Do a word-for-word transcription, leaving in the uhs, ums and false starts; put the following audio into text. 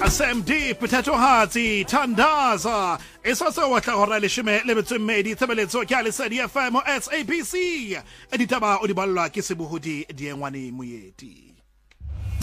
Sam D, Potato Hearty, Tandaza. It's also what I really shime lebetu medi tabeletso kyale sa D F M o S A B C. Editaba odibalwa kisibuhudi diengwani muyeti.